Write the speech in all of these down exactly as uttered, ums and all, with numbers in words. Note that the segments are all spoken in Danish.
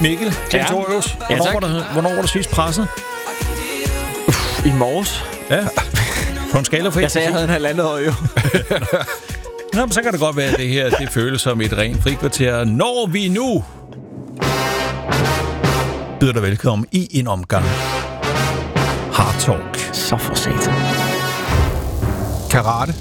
Mikkel Klintorius. Ja, Hvornår, ja, var hvornår var du sidst presset? Uff, i morges. Ja. På en skala for Jeg sagde, jeg havde en halvandet år jo. Nå, men så kan det godt være, at det her det føles som et rent frikvarter, når vi nu byder dig velkommen i en omgang Hard Talk. Så for satan. Karate.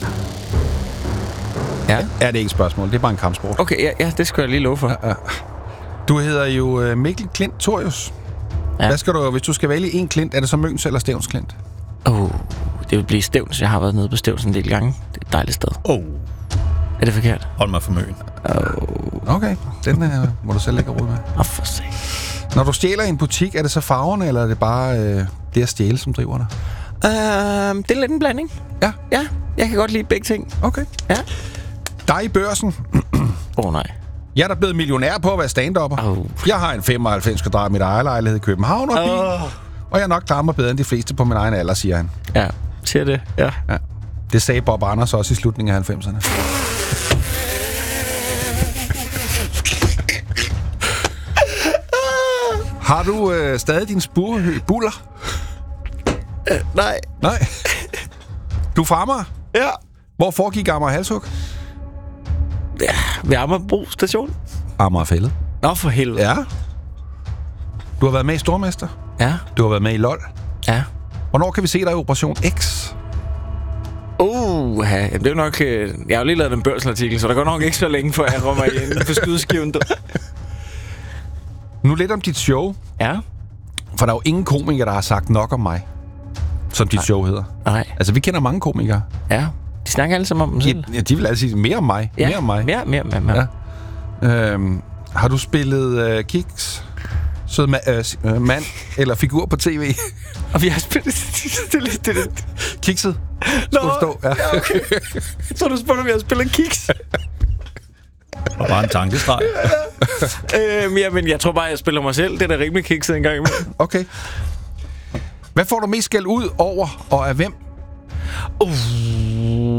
Ja. Er det ikke et spørgsmål? Det er bare en kampsport. Okay, ja, ja det skal jeg lige love for. Ja, ja. Du hedder jo Mikkel Klintorius. Ja. Hvad skal du, hvis du skal vælge en klint, er det så Møns eller Stevns Klint? Åh, oh, det vil blive Stevns. Jeg har været nede på Stevns en del gange. Det er et dejligt sted. Åh. Oh. Er det forkert? Hold mig for Møn. Oh. Okay, den uh, må du selv lægge råd med. Åh, oh, for satan. Når du stjæler i en butik, er det så farverne, eller er det bare øh, det at stjæle, som driver dig? Uh, det er lidt en blanding. Ja? Ja, jeg kan godt lide begge ting. Okay. Ja. Dig i Børsen. Åh, oh, nej. Jeg er da blevet millionær på at være stand-upper. Oh. Jeg har en femoghalvfems kvadratmeter ejerlejlighed i København og bil. Oh. Og jeg nok klarer mig bedre end de fleste på min egen alder, siger han. Ja, siger det. Ja. Ja. Det sagde Bob Anders også i slutningen af halvfemserne. Har du øh, stadig din spurbuller? Uh, nej. Nej. Du er fra Amager? Ja. Hvor foregik Amager Halshug? Ja, ved Amagerbro station. Amagerfællet. Nå, for helvede. Ja. Du har været med i Stormester. Ja. Du har været med i LOL. Ja. Hvornår kan vi se dig i Operation X? Uh, ja. Jamen, det er jo nok... Øh, jeg har jo lige lavet en børsartikel, så der går nok ikke så længe, før jeg rummer ind på skydeskiven. Nu lidt om dit show. Ja. For der er jo ingen komikere, der har sagt nok om mig, som dit Nej. show hedder. Nej. Altså, vi kender mange komikere. Ja. De snakker alle sammen om dem selv. Ja, de vil altid sige mere om mig. Ja. Mere om mig. Mere, mere, mere. mere. Ja. Øhm, har du spillet uh, Kiks? Sød ma- uh, mand eller figur på tv? Og vi har spillet... det, det, det. Kikset? Nå, Skulle stå? Ja. Ja, okay. Jeg tror, du spurgte, om jeg har spillet Kiks. Og bare en tankestreg. øhm, ja, men jeg tror bare, jeg spiller mig selv. Det er da rimelig kikset en gang imellem. Okay. Hvad får du mest skæld ud over, og af hvem? Uh,